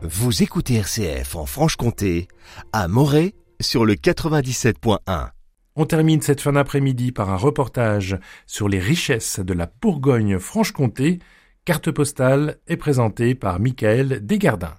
Vous écoutez RCF en Franche-Comté, à Morez, sur le 97.1. On termine cette fin d'après-midi par un reportage sur les richesses de la Bourgogne-Franche-Comté. Carte postale est présentée par Michael Desgardins.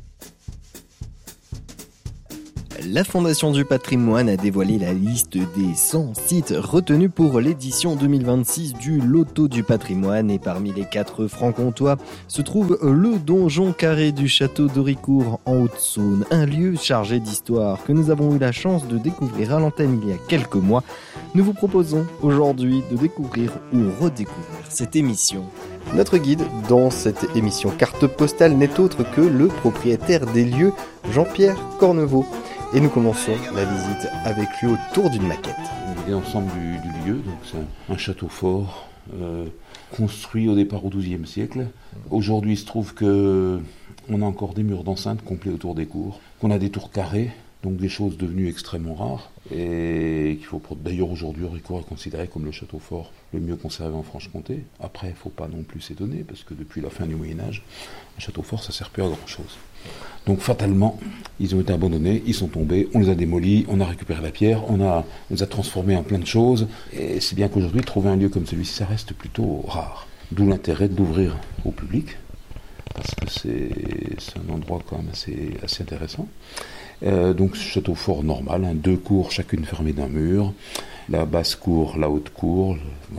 La Fondation du patrimoine a dévoilé la liste des 100 sites retenus pour l'édition 2026 du Loto du patrimoine. Et parmi les 4 francs-comtois se trouve le donjon carré du château d'Auricourt en Haute-Saône. Un lieu chargé d'histoire que nous avons eu la chance de découvrir à l'antenne il y a quelques mois. Nous vous proposons aujourd'hui de découvrir ou redécouvrir cette émission. Notre guide dans cette émission Carte postale n'est autre que le propriétaire des lieux, Jean-Pierre Cornevaux. Et nous commençons la visite avec lui autour d'une maquette. L'ensemble du lieu, donc c'est un château fort construit au départ au XIIe siècle. Aujourd'hui, il se trouve qu'on a encore des murs d'enceinte complets autour des cours, qu'on a des tours carrées, donc des choses devenues extrêmement rares, et qu'il faut d'ailleurs aujourd'hui Auricourt est considéré comme le château fort le mieux conservé en Franche-Comté. Après, il ne faut pas non plus s'étonner, parce que depuis la fin du Moyen-Âge, un château fort, ça ne sert plus à grand-chose. Donc fatalement, ils ont été abandonnés, ils sont tombés, on les a démolis, on a récupéré la pierre, on les a transformés en plein de choses, et c'est bien qu'aujourd'hui, trouver un lieu comme celui-ci, ça reste plutôt rare. D'où l'intérêt de l'ouvrir au public, parce que c'est un endroit quand même assez intéressant. Donc château fort normal, 2 cours, chacune fermée d'un mur, la basse cour, la haute cour,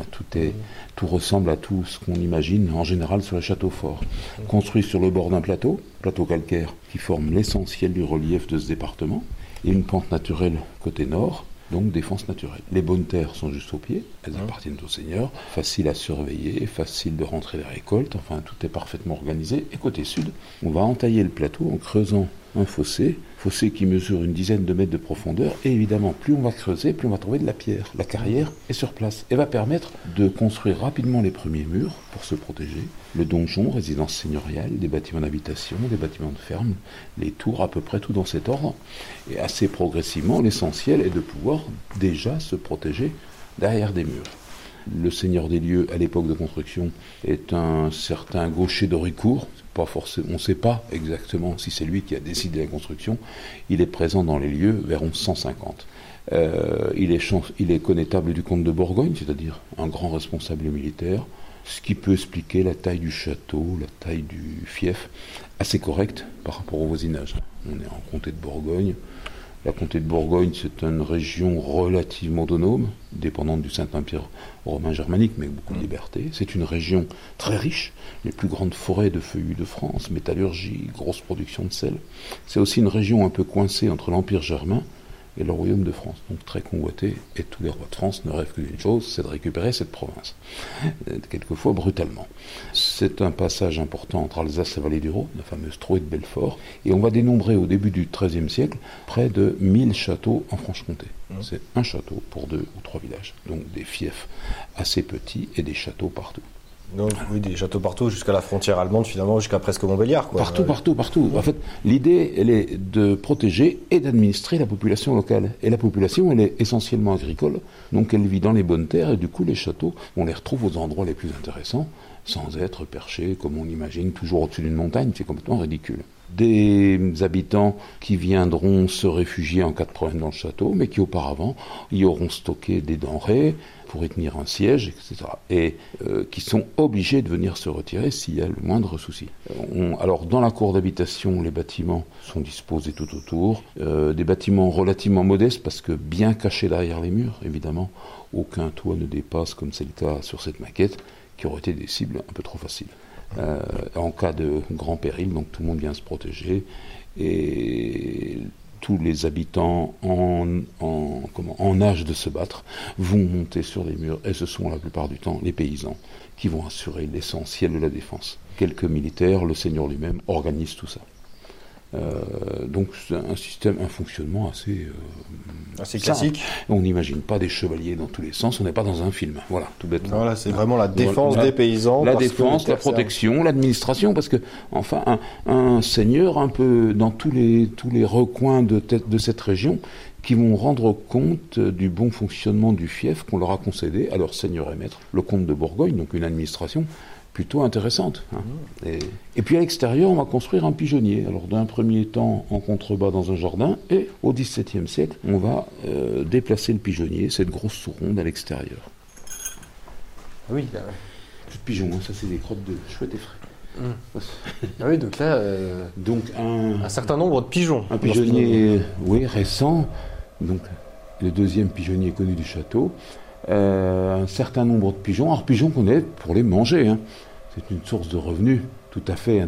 tout ressemble à tout ce qu'on imagine en général sur les châteaux forts. Construit sur le bord d'un plateau calcaire qui forme l'essentiel du relief de ce département, et une pente naturelle côté nord, donc défense naturelle. Les bonnes terres sont juste au pied, elles appartiennent au seigneur, facile à surveiller, facile de rentrer les récoltes, enfin tout est parfaitement organisé. Et côté sud, on va entailler le plateau en creusant un fossé qui mesure une dizaine de mètres de profondeur, et évidemment, plus on va creuser, plus on va trouver de la pierre. La carrière est sur place et va permettre de construire rapidement les premiers murs pour se protéger. Le donjon, résidence seigneuriale, des bâtiments d'habitation, des bâtiments de ferme, les tours, à peu près tout dans cet ordre. Et assez progressivement, l'essentiel est de pouvoir déjà se protéger derrière des murs. Le seigneur des lieux, à l'époque de construction, est un certain Gaucher d'Auricourt. Pas forcément, on ne sait pas exactement si c'est lui qui a décidé la construction. Il est présent dans les lieux vers 1150. Il est connétable du comte de Bourgogne, c'est-à-dire un grand responsable militaire, ce qui peut expliquer la taille du château, la taille du fief, assez correcte par rapport au voisinage. On est en comté de Bourgogne. La comté de Bourgogne, c'est une région relativement autonome, dépendante du Saint-Empire romain germanique, mais avec beaucoup de liberté. C'est une région très riche, les plus grandes forêts de feuillus de France, métallurgie, grosse production de sel. C'est aussi une région un peu coincée entre l'Empire germain et le royaume de France, donc très convoité, et tous les rois de France ne rêvent que d'une chose, c'est de récupérer cette province, quelquefois brutalement. C'est un passage important entre Alsace et la vallée du Rhône, la fameuse Troée de Belfort, et on va dénombrer au début du XIIIe siècle près de 1000 châteaux en Franche-Comté. C'est un château pour 2 ou 3 villages, donc des fiefs assez petits et des châteaux partout. Donc oui, des châteaux partout, jusqu'à la frontière allemande, finalement, jusqu'à presque Montbéliard, quoi. Partout. En fait, l'idée, elle est de protéger et d'administrer la population locale. Et la population, elle est essentiellement agricole, donc elle vit dans les bonnes terres, et du coup, les châteaux, on les retrouve aux endroits les plus intéressants, sans être perchés, comme on imagine, toujours au-dessus d'une montagne, c'est complètement ridicule. Des habitants qui viendront se réfugier en cas de problème dans le château, mais qui auparavant y auront stocké des denrées pour y tenir un siège, etc. Et qui sont obligés de venir se retirer s'il y a le moindre souci. Alors dans la cour d'habitation, les bâtiments sont disposés tout autour, des bâtiments relativement modestes parce que bien cachés derrière les murs, évidemment, aucun toit ne dépasse, comme c'est le cas sur cette maquette, qui aurait été des cibles un peu trop faciles. En cas de grand péril, donc tout le monde vient se protéger, et tous les habitants en âge de se battre vont monter sur les murs, et ce sont la plupart du temps les paysans qui vont assurer l'essentiel de la défense. Quelques militaires, le seigneur lui-même organise tout ça. Donc c'est un fonctionnement assez classique. On n'imagine pas des chevaliers dans tous les sens, on n'est pas dans un film, voilà, tout bêtement. Voilà, c'est vraiment la défense des paysans. La défense, la protection, l'administration, parce que enfin un seigneur un peu dans tous les recoins de cette région qui vont rendre compte du bon fonctionnement du fief qu'on leur a concédé à leur seigneur et maître, le comte de Bourgogne, donc une administration plutôt intéressante. Hein. Et puis à l'extérieur, on va construire un pigeonnier. Alors d'un premier temps en contrebas dans un jardin, et au XVIIe siècle, on va déplacer le pigeonnier, cette grosse souronde à l'extérieur. Oui, Plus de pigeons, hein, ça c'est des crottes de chouettes et frais. Ah oui, donc là, Donc un certain nombre de pigeons. Un pigeonnier, oui, récent, donc le deuxième pigeonnier connu du château. Un certain nombre de pigeons, alors pigeons qu'on est pour les manger. Hein. C'est une source de revenus tout à fait